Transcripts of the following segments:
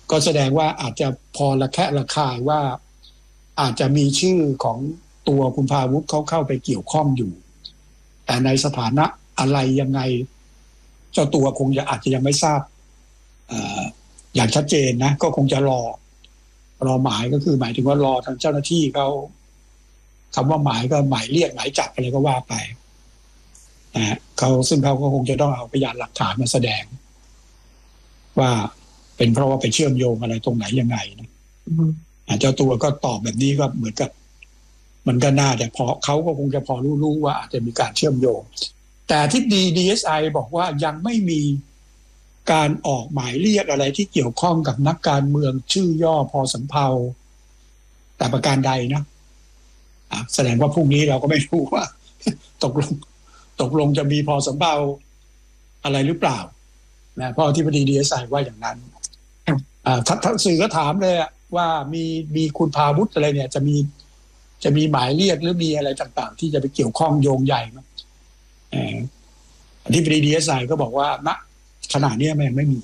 ก็แสดงว่าอาจจะพอระแคะระคายว่าอาจจะมีชื่อของตัวคุณพาวุฒิเขาเข้าไปเกี่ยวข้องอยู่แต่ในสถานะอะไรยังไงเจ้าตัวคงอาจจะยังไม่ทราบอย่างชัดเจนนะก็คงจะรอหมายก็คือหมายถึงว่ารอทางเจ้าหน้าที่เขาคำว่าหมายก็หมายเรียกหมายจับอะไรก็ว่าไปนะเขาซึ่งเขาก็คงจะต้องเอาพยานหลักฐานมาแสดงว่าเป็นเพราะว่าไปเชื่อมโยงอะไรตรงไหนยังไงนะเจ้าตัวก็ตอบแบบนี้ก็เหมือนกับมันก็น่าแต่พอเขาก็คงจะพอรู้ว่าอาจจะมีการเชื่อมโยงแต่ที่DSI บอกว่ายังไม่มีการออกหมายเรียกอะไรที่เกี่ยวข้องกับนักการเมืองชื่อย่อพอสำเภาแต่ประการใดนะแสดงว่าพรุ่งนี้เราก็ไม่รู้ว่าตกลงจะมีพอสำเภาอะไรหรือเปล่านะเพราะที่DSIว่าอย่างนั้นถ้าสื่อก็ถามเลยว่ามีคุณพาวุฒิอะไรเนี่ยจะมีหมายเรียกหรือมีอะไรต่างๆที่จะไปเกี่ยวข้องโยงใหญ่มั้ยที่DSIก็บอกว่าณขณะนี้มันยังไม่มี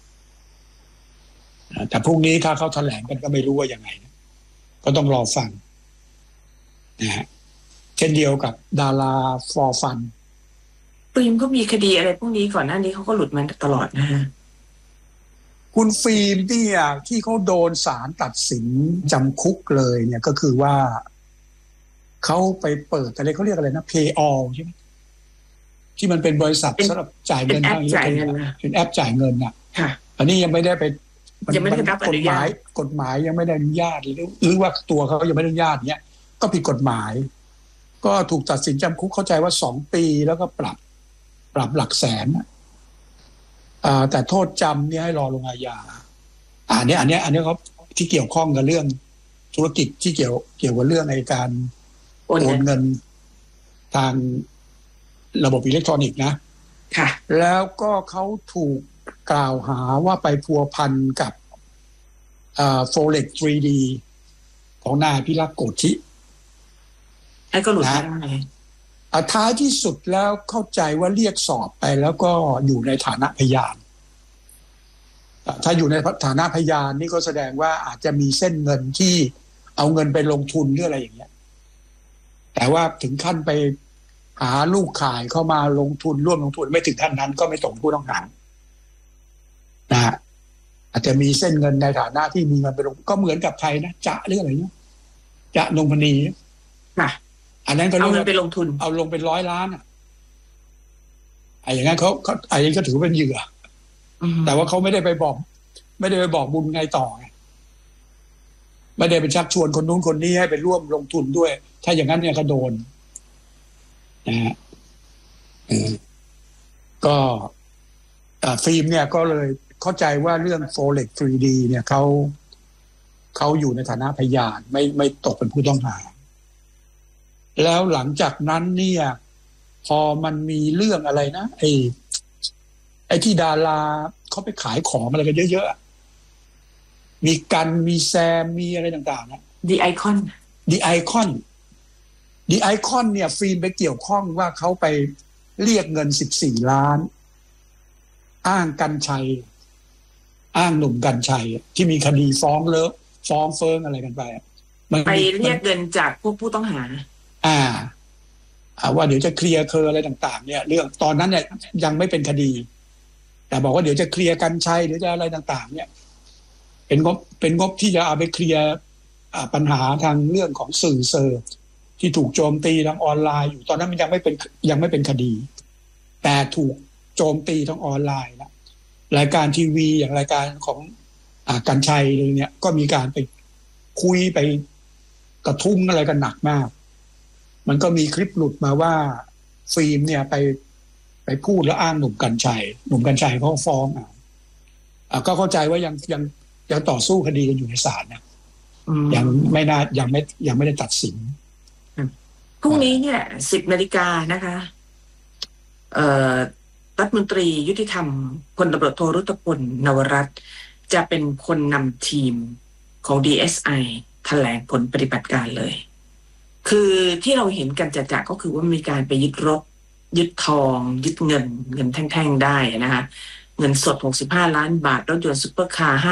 แต่พรุ่งนี้ถ้าเขาแถลงกันก็ไม่รู้ว่ายังไงนะก็ต้องรอฟังนะฮะเช่นเดียวกับดาราฟอร์ฟันฟิล์มก็มีคดีอะไรพวกนี้ก่อนหน้านี้เขาก็หลุดมาตลอดนะฮะคุณฟิล์มที่เขาโดนศาลตัดสินจำคุกเลยเนี่ยก็คือว่าเขาไปเปิดอะไรเขาเรียกอะไรนะ Pay All ใช่ไหมที่มันเป็นบริษัทสำหรับจ่ายเงินทางอิเล็กทรอนิกส์เป็นแอปจ่ายเงินน่ะอันนี้ยังไม่ได้ไปกฎหมายยังไม่ได้อนุญาตหรือว่าตัวเขายังไม่ได้อนุญาตเนี้ยก็ผิดกฎหมายก็ถูกตัดสินจำคุกเข้าใจว่า2 ปีแล้วก็ปรับหลักแสนแต่โทษจำเนี่ยให้รอลงอาญาอันนี้เขาที่เกี่ยวข้องกับเรื่องธุรกิจที่เกี่ยวกับเรื่องในการโอนเงินทางระบบอิเล็กทรอนิกส์นะค่ะแล้วก็เขาถูกกล่าวหาว่าไปพัวพันกับForex 3D ของนายพิรักษ์โกธิไอ้ก็หลุดได้ท้ายที่สุดแล้วเข้าใจว่าเรียกสอบไปแล้วก็อยู่ในฐานะพยานถ้าอยู่ในฐานะพยานนี่ก็แสดงว่าอาจจะมีเส้นเงินที่เอาเงินไปลงทุนหรืออะไรอย่างเงี้ยแต่ว่าถึงขั้นไปหาลูกขายเข้ามาลงทุนร่วมลงทุนไม่ถึงขั้นนั้นก็ไม่ตกผู้ต้องหานะฮะอาจจะมีเส้นเงินในฐานะที่มีเงินไปลงก็เหมือนกับใครนะจะเรื่องอะไรเนี่ยจะนงพนีค่ะอันนั้นก็เอาเงินไปลงทุนเอาลงเป็น100 ล้านอย่างนั้นเขาอันนี้ก็ถือเป็นเหยื่อแต่ว่าเขาไม่ได้ไปบอกบุญไงต่อไงไม่ได้ไปชักชวนคนนู้นคนนี้ให้ไปร่วมลงทุนด้วยถ้าอย่างนั้นเนี่ยก็โดนนะฮะก็ฟิล์มเนี่ยก็เลยเข้าใจว่าเรื่อง Forex 3D เนี่ยเขาอยู่ในฐานะพยานไม่ตกเป็นผู้ต้องหาแล้วหลังจากนั้นเนี่ยพอมันมีเรื่องอะไรนะไอ้ที่ดาราเขาไปขายของอะไรกันเยอะๆมีกันมีแซมมีอะไรต่างๆนะ The Icon เนี่ยฟิล์มไปเกี่ยวข้องว่าเขาไปเรียกเงิน14 ล้านอ้างกันชัยอ้างหนุ่มกันชัยที่มีคดีฟ้องเฟิงอะไรกันไปไปเรียกเงินจากพวกผู้ต้องหาว่าเดี๋ยวจะเคลียร์อะไรต่างๆเนี่ยเรื่องตอนนั้นเนี่ยยังไม่เป็นคดีแต่บอกว่าเดี๋ยวจะเคลียร์กันชัยเดี๋ยวจะอะไรต่างๆเนี่ยเป็นงบที่จะเอาไปเคลียร์ปัญหาทางเรื่องของสื่อเซอร์ที่ถูกโจมตีทางออนไลน์อยู่ตอนนั้นมันยังไม่เป็นคดีแต่ถูกโจมตีทางออนไลน์นะรายการทีวีอย่างรายการของกันชัยเลยเนี่ยก็มีการไปคุยไปกระทุ้งอะไรกันหนักมากมันก็มีคลิปหลุดมาว่าฟิล์มเนี่ยไปพูดแล้วอ้างหนุ่มกัญชัยเขาฟ้องก็เข้าใจว่ายังต่อสู้คดีกันอยู่ในศาลนะยังไม่ได้ตัดสินพรุ่งนี้เนี่ย10 นาฬิกานะคะรัฐมนตรียุติธรรมพลตำรวจโทรุตพลนวรัตน์จะเป็นคนนำทีมของ DSI แถลงผลปฏิบัติการเลยคือที่เราเห็นกันจะก็คือว่ามีการไปยึดรถยึดทองยึดเงินแท่งๆได้นะคะเงินสด65 ล้านบาทรถยนต์ซุปเปอร์คาร์